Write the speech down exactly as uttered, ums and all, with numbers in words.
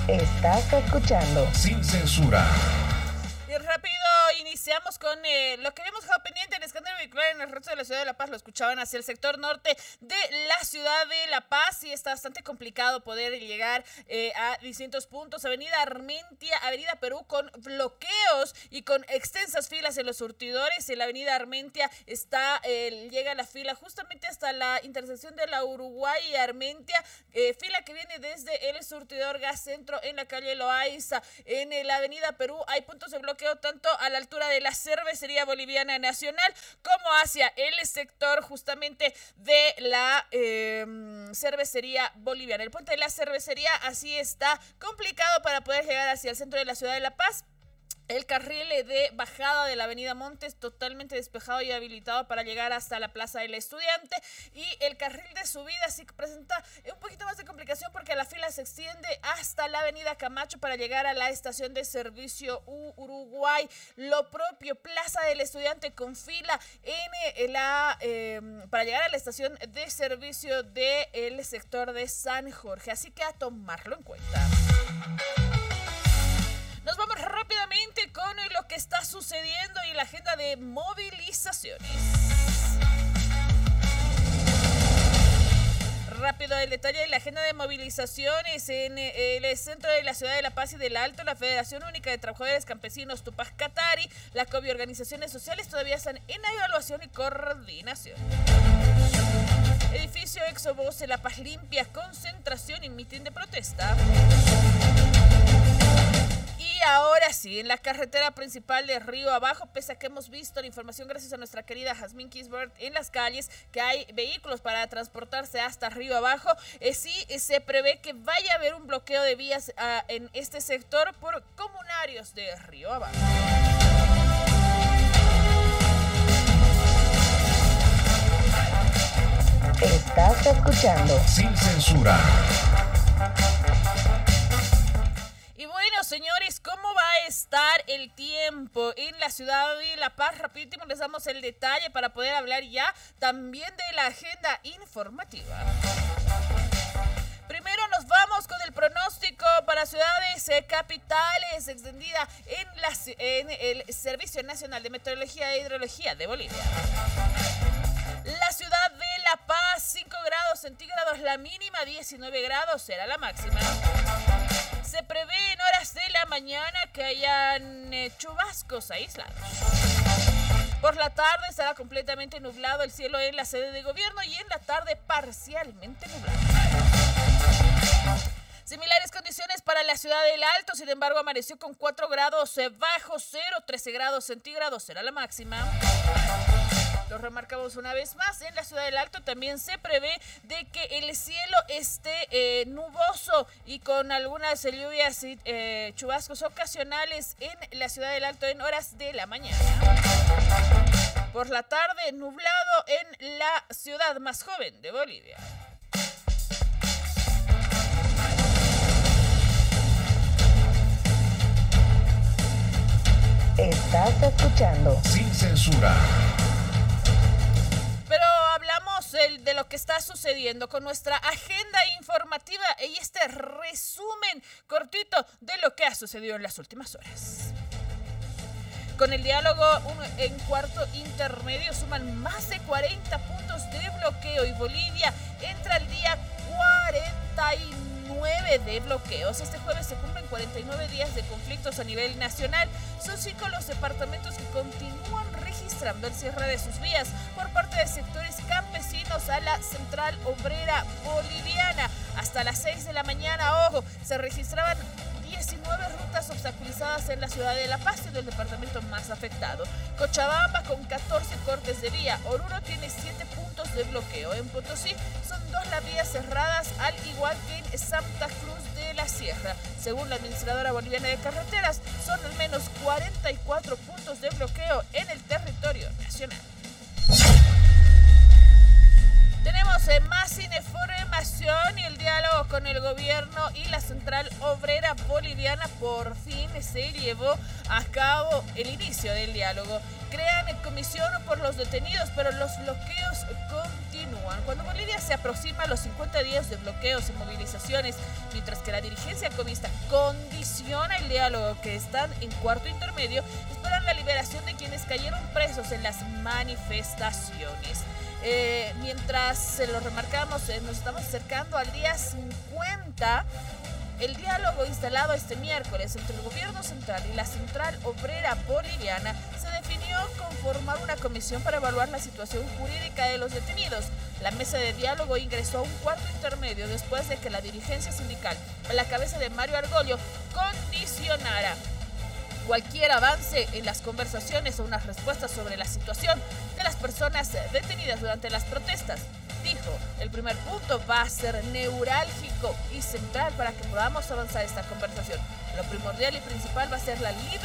Estás escuchando Sin Censura. Y rápido iniciamos con eh, lo que habíamos dejado pendiente. El escándalo vehicular en el resto de la ciudad de La Paz lo escuchaban hacia el sector norte de la ciudad de La Paz y está bastante complicado poder llegar eh, a distintos puntos. Avenida Armentia, Avenida Perú con bloqueos y con extensas filas en los surtidores. En la Avenida Armentia está eh, llega la fila justamente hasta la intersección de la Uruguay y Armentia, eh, fila que viene desde el surtidor Gas Centro en la calle Loaiza. En eh, la Avenida Perú hay puntos de bloqueo tanto a la altura de la Cervecería Boliviana Nacional como hacia el sector justamente de la eh, Cervecería Boliviana. El puente de la Cervecería así está complicado para poder llegar hacia el centro de la ciudad de La Paz. El carril de bajada de la avenida Montes totalmente despejado y habilitado para llegar hasta la Plaza del Estudiante, y el carril de subida sí que presenta un poquito más de complicación porque la fila se extiende hasta la avenida Camacho para llegar a la estación de servicio Uruguay. Lo propio, Plaza del Estudiante con fila en la eh, para llegar a la estación de servicio del sector de San Jorge, así que a tomarlo en cuenta. Nos vamos rápidamente con lo que está sucediendo y la agenda de movilizaciones. Rápido el detalle de la agenda de movilizaciones en el centro de la ciudad de La Paz y del Alto. La Federación Única de Trabajadores Campesinos Tupac Katari, la COVID, organizaciones sociales todavía están en evaluación y coordinación. Edificio Exovoce, La Paz limpia, concentración y mitin de protesta. Y ahora sí, en la carretera principal de Río Abajo, pese a que hemos visto la información gracias a nuestra querida Jazmín Kisbert en las calles, que hay vehículos para transportarse hasta Río Abajo, eh, sí eh, se prevé que vaya a haber un bloqueo de vías uh, en este sector por comunarios de Río Abajo. Estás escuchando Sin Censura. Y bueno, señores, ¿cómo va a estar el tiempo en la ciudad de La Paz? Rapidísimo les damos el detalle para poder hablar ya también de la agenda informativa. Primero nos vamos con el pronóstico para ciudades eh, capitales extendida en, la, en el Servicio Nacional de Meteorología e Hidrología de Bolivia. La ciudad de La Paz, cinco grados centígrados la mínima, diecinueve grados será la máxima. Se prevé en horas de la mañana que hayan eh, chubascos aislados. Por la tarde estará completamente nublado el cielo en la sede de gobierno y en la tarde parcialmente nublado. Similares condiciones para la ciudad del Alto, sin embargo amaneció con cuatro grados bajo cero, trece grados centígrados será la máxima. Lo remarcamos una vez más, en la ciudad del Alto también se prevé de que el cielo esté eh, nuboso y con algunas lluvias y eh, chubascos ocasionales en la ciudad del Alto en horas de la mañana. Por la tarde, nublado en la ciudad más joven de Bolivia. Estás escuchando Sin Censura. Pero hablamos de lo que está sucediendo con nuestra agenda informativa y este resumen cortito de lo que ha sucedido en las últimas horas. Con el diálogo en cuarto intermedio suman más de cuarenta puntos de bloqueo y Bolivia entra al día cuarenta y nueve de bloqueos. Este jueves se cumplen cuarenta y nueve días de conflictos a nivel nacional. Son cinco los departamentos que continúan registrando el cierre de sus vías por parte de sectores campesinos a la Central Obrera Boliviana. Hasta las seis de la mañana, ojo, se registraban diecinueve rutas obstaculizadas en la ciudad de La Paz, en el departamento más afectado. Cochabamba con catorce cortes de vía. Oruro tiene siete puntos de bloqueo. En Potosí son dos las vías cerradas, al igual que en Santa Cruz de la Sierra. Según la administradora boliviana de carreteras, son al menos cuarenta y cuatro puntos de bloqueo en el territorio nacional. Tenemos eh, más información y el diálogo con el gobierno y la Central Obrera Boliviana. Por fin se llevó a cabo el inicio del diálogo. Crean comisión por los detenidos, pero los bloqueos continúan. Cuando Bolivia se aproxima a los cincuenta días de bloqueos y movilizaciones, mientras que la dirigencia covista condiciona el diálogo, que están en cuarto intermedio, esperan la liberación de quienes cayeron presos en las manifestaciones. Eh, mientras se lo remarcamos, eh, nos estamos acercando al día cincuenta. El diálogo instalado este miércoles entre el gobierno central y la Central Obrera Boliviana se definió conformar una comisión para evaluar la situación jurídica de los detenidos. La mesa de diálogo ingresó a un cuarto intermedio después de que la dirigencia sindical, a la cabeza de Mario Argollo, condicionara cualquier avance en las conversaciones o unas respuestas sobre la situación de las personas detenidas durante las protestas. Dijo, el primer punto va a ser neurálgico y central para que podamos avanzar esta conversación. Lo primordial y principal va a ser la libertad